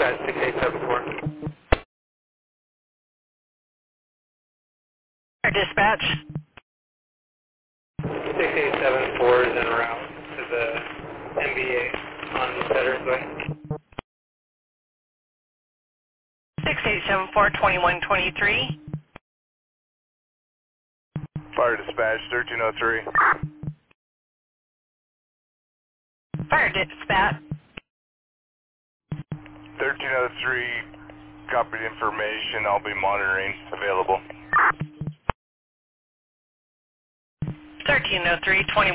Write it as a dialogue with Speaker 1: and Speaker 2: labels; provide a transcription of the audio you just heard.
Speaker 1: Dispatch 6874.
Speaker 2: Dispatch.
Speaker 1: 6874 is en route to the MBA on Veterans Way.
Speaker 2: 6874-2123.
Speaker 3: Fire Dispatch 1303.
Speaker 2: Fire Dispatch.
Speaker 3: 1303, copied information. I'll be monitoring. Available.
Speaker 2: 1303-21.